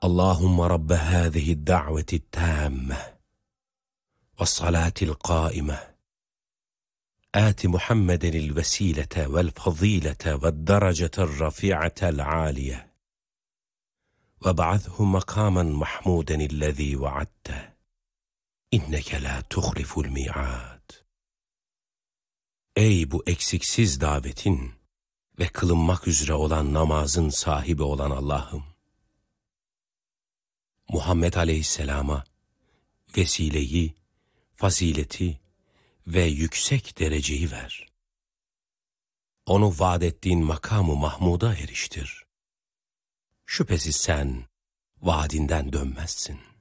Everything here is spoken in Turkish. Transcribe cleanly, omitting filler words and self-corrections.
Allahümme Rabbe hâzihi da'veti tâmme ve salatil qâime آت محمد الوسيلة والفضيلة والدرجة الرفيعة العالية وابعثه مقاما محمودا الذي وعدته إنك لا تخلف الميعاد. Ey bu eksiksiz davetin ve kılınmak üzere olan namazın sahibi olan Allah'ım! Muhammed Aleyhisselam'a vesileyi, fazileti ve yüksek dereceyi ver. Onu vaad ettiğin makamı Mahmud'a eriştir. Şüphesiz sen vaadinden dönmezsin.